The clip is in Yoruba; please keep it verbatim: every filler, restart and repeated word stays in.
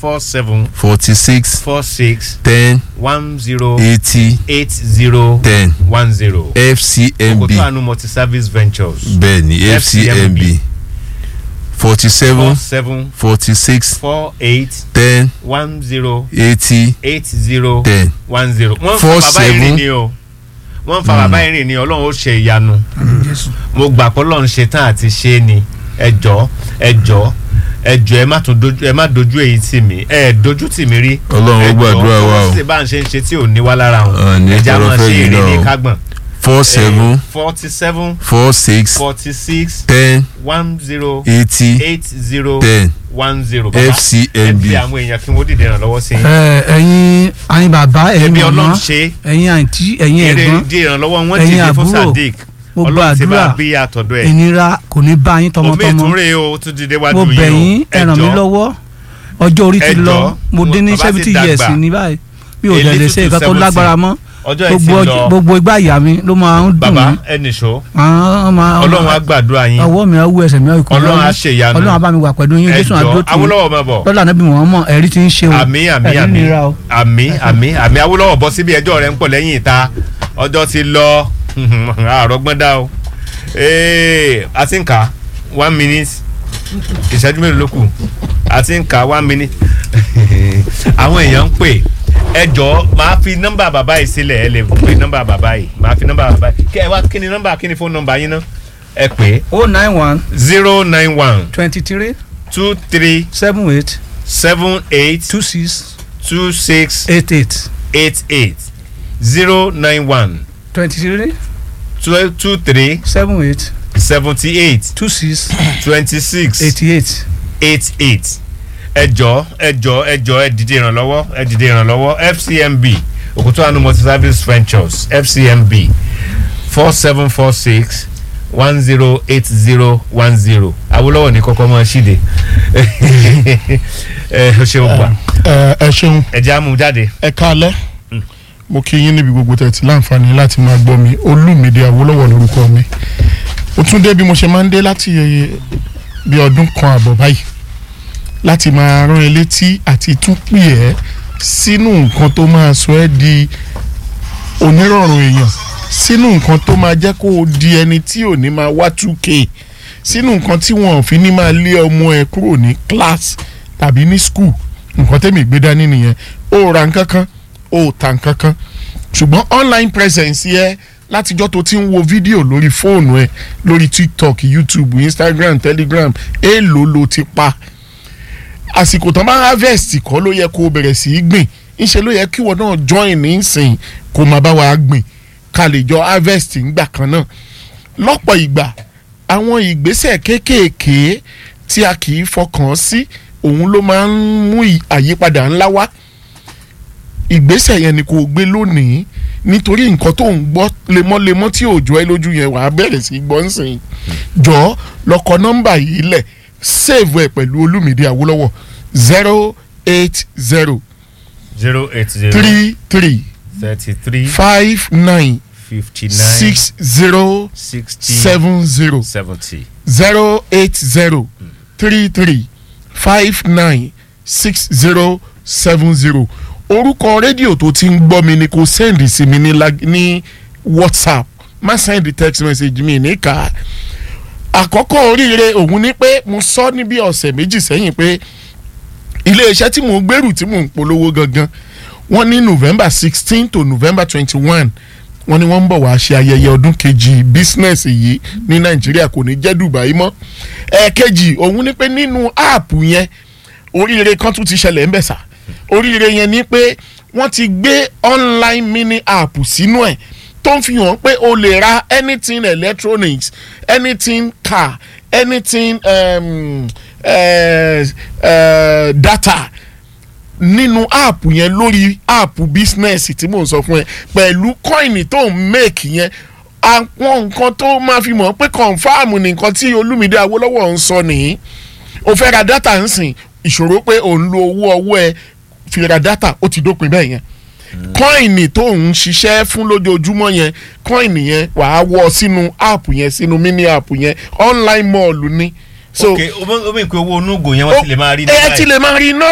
four seven forty six four six ten one zero eighty eight zero ten one zero. F C M B Okoto Anu Multi Service Ventures. bẹ́ẹ̀ni F C M B forty seven seven forty six four eight ten one zero eighty eight zero ten one zero. wọ́n four fa bàbá seven irin ni o wọ́n fa bàbá irin ni Ọlọ́run ó ṣe ìyanu mo gbà pé Ọlọ́run ṣe tán àti ṣe ni ẹjọ́ ẹjọ́ ẹjọ́ ẹ má tún dojú ẹ má dojú èyí tì mí ẹ dojú tì mí rí Ọlọ́run ó gbàdúrà wa o ṣe bá ń ṣe ń ṣe tí ò ní wá lára wọn ní ẹjá máa tọrọ ṣe fẹ́ yìí èrè ní náà kágbọ̀n four seven forty seven four six forty six ten one zero eighty eight zero ten one zero. F C M B ẹ bí àwọn èèyàn kí wọ́n dìde ìrànlọ́wọ́ sí i. ẹ̀yin ẹ̀yin bàbá ẹ̀yin ẹbí màmá Ọlọ́run ṣe ẹ̀yin àǹtí ẹ̀yin eré ẹ̀gbọ́n dìde ìrànlọ́wọ́ wọn ẹ̀yin dìde fún àbúrò Sadiq mo Ọlọ́run ti bá gbàdúrà bí àtọ̀dọ̀ ẹ̀. ìnira kò ní bá yín omi tọmọtọmọ ìtúnrẹ́ o tún dìde wájú mo yìí o bẹ̀ yín ẹ ràn mí lọ́wọ́ ọjọ́ orí ti Ẹjọ́, lọ mo dín ní bàbá ti seventy years dàgbà. ní báyìí mi ò Èlé dẹ̀ lè tútù ṣe nǹkan tó seventy. lágbára mọ́ ọjọ́ ẹ̀ ti gbogbo lọ gbogbo igbá ìyá mi ló máa ń dùn bàbá mí ẹnì ṣó Àwọn ọmọ- Ọlọ́run á gbàdúrà yín ọwọ́ mi á wú ẹsẹ̀ mi á kú Ọlọ́run á ṣe ìyanu Ọlọ́run á bá mi wà pẹ̀lú yín Jésù àdúró ẹjọ́ tì í Awólọ́wọ̀ máa bọ̀ lọ́la níbi wọ́n mọ̀ ẹ̀rí ti ń ṣe o àmì àmì ẹ̀rí àmì nira o. àmì àmì àmì Awólọ́wọ̀ bọ́ síbi ẹjọ́ rẹ̀ ń pọ̀ lẹ́yìn ìta ọjọ́ ti lọ àrọ́gbọ́n dá o ee a ti ń kà one minute ìṣẹ́jú mélòó ló kù a ti ń kà one minute àwọn èèyàn ń pè ẹ jọ̀ọ́ máa fi nọ́mbà bàbá yìí sílẹ̀ ẹ lè pe nọ́mbà bàbá yìí máa fi nọ́mbà bàbá yìí kí ẹ wá kí ni nọ́mbà kí ni fóònù nọ́mbà yín náà ẹ pè o nine one zero nine one twenty three two three seven eight seven eight two six two six eight eight eight eight zero nine one twenty three two two three seven eight seventy eight two six twenty six eighty eight. eight eight ẹjọ ẹjọ ẹjọ ẹ dìde ìrànlọ́wọ́ ẹ dìde ìrànlọ́wọ́ F C M B Okoto Anu Multi Service Ventures F C M B four seven four six one zero eight zero one zero Awólọ́wọ̀ ní kọ́kọ́ mọ́ ṣíde ẹ ṣeun gbà ẹ ṣeun ẹ jẹ́ àmú jáde. ẹ káalẹ́ mo kí yín níbi gbogbo tẹ́ ti láǹfààní láti máa gbọ́ mi Olúmídé Awólọ́wọ̀ lórúkọ mi ó tún dé bí mo ṣe máa ń dé láti bí ọdún kan àbọ̀ báyìí láti máa rán ẹ létí àti tún pè ẹ́ sínú nǹkan tó máa sọ ẹ́ di onírọ̀rùn èèyàn sínú nǹkan tó máa jẹ́ kó o di ẹni tí ò ní máa wá two k sínú nǹkan tí wọn ò fi ní máa lé ọmọ ẹ kúrò ní class tàbí ní school nǹkan tẹ́mi gbé dání nìyẹn ó ra nǹkan kan ó ta nǹkan kan ṣùgbọ́n online presence yẹ látijọ́ tó ti ń wo fídíò lórí fóònù ẹ lórí TikTok YouTube Instagram Telegram èèlò ló ti pa àsìkò tán bá harvest kọ́ ló yẹ kó o bẹ̀rẹ̀ sí í gbìn ńṣe ló yẹ kí wọn náà join ní sìn kó máa bá wa gbìn ká lè jọ harvest ńgbà kan náà lọ́pọ̀ ìgbà àwọn ìgbésẹ̀ kéékèèké tí a kì í fọkàn sí òun ló máa ń mú àyípadà ńlá wá ìgbésẹ̀ yẹn ni kò gbé lónìí nítorí nǹkan tó ń gbọ́ lemọ́lemọ́ tí òjò ẹ lójú yẹn wàá bẹ̀rẹ̀ sí í gbọ́ ń sìn jọ lọ́kọ nọ́mbà yìí lẹ̀ save ẹ pẹ̀lú Olúmídé Awólọ́wọ̀ zero eight zero zero eight zero three three thirty three five nine fifty nine six zero sixty seven zero seventy zero eight zero three three five nine six zero seven zero orúkọ rédíò tó ti ń gbọ́ mi ni kò sẹ́ndì sí mi ní ní WhatsApp má sẹ́ndì text message mi ní ká àkọ́kọ́ oríire òun ni pé mo sọ ní bí ọ̀sẹ̀ méjì sẹ́yìn pé iléeṣẹ́ tí mò ń gbèrú tí mò ń polówó gangan wọ́n ní November sixteen to November twenty one wọ́n ní wọ́n ń bọ̀ wá ṣe ayẹyẹ ọdún kejì business yìí ní Nàìjíríà kò ní jẹ́ Dubai mọ́ ẹ̀ẹ̀kejì òun ni pé nínú áàpù yẹn oríire kan tún ti ṣẹlẹ̀ ń bẹ̀ sà oríire yẹn ni pé wọ́n ti gbé online mini app sínú ẹ̀ tó ń fi hàn pé o lè ra anything electronics anything car anything um, uh, uh, data nínú app yẹn lórí app business tí mò ń sọ fún ẹ pẹ̀lú coin tó ń make yẹn àwọn nǹkan tó máa fi mọ̀ pé confam ní nǹkan tí Olúmídé Awólọ́wọ̀ ń sọ nìyí o fẹ́ ra data ń sìn ìṣòro pé ò ń lo owó ọwọ́ ẹ fi ra data ó ti dópin bẹ́ẹ̀ yẹn kọ́ìnì tó ń ṣiṣẹ́ fún lójoojúmọ́ yẹn kọ́ìnì yẹn wàá wọ sínú app yẹn sínú mini app yẹn online mall ni. ok o mi pe owó onúgò yẹn wọ́n ti lè máa rí náà. ẹ ti lè máa rí náà